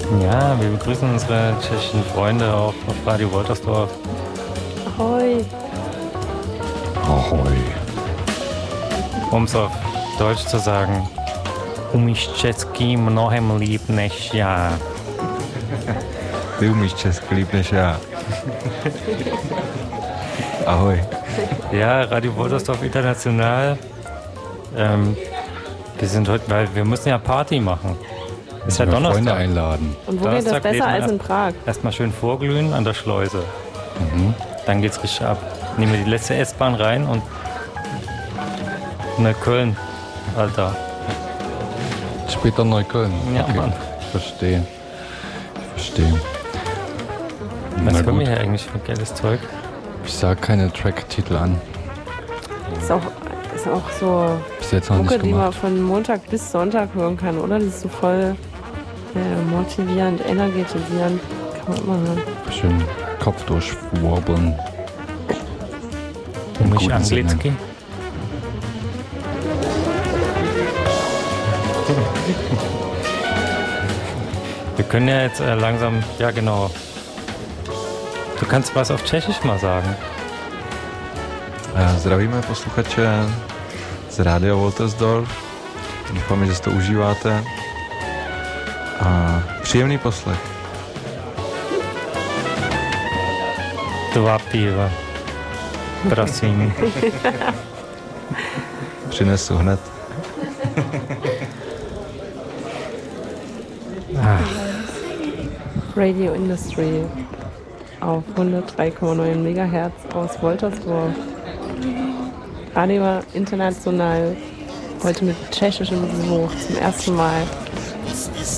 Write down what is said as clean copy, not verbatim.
Ja, wir begrüßen unsere tschechischen Freunde auch auf Radio Woltersdorf. Ahoi. Ahoi. Um es auf Deutsch zu sagen. Umíš česky mnohem líp než já. Ty umíš česky líp než já. Ahoi. Ja, Radio Woltersdorf International. Wir sind heute, weil wir müssen ja Party machen. Ist ja Donnerstag. Freunde einladen. Und wo geht das besser als in Prag? Erstmal schön vorglühen an der Schleuse. Dann geht's richtig ab. Nehmen wir die letzte S-Bahn rein und Neukölln, Alter. Später Neukölln. Ja, okay. Mann. Verstehe. Was Na können wir gut. hier eigentlich für geiles Zeug? Ich sag keine Track-Titel an. Ist auch so Bis jetzt noch Mucke, nicht die man gemacht. von Montag bis Sonntag hören kann, oder? Die ist so voll motivierend, energetisierend. Kann man immer hören. Schön Kopf durchwobbeln. Im Umíš guten Sinne. anglicky? Wir können ja jetzt langsam, ja genau. Du kannst was auf Tschechisch mal sagen. Zdravíme posluchače z Rádia Woltersdorf. Doufáme, že si to užíváte. A příjemný poslech. Dva piva. Prosím. Přinesu hned. Radio Industry auf 103,9 MHz aus Woltersdorf. Radio International, heute mit tschechischem Besuch zum ersten Mal.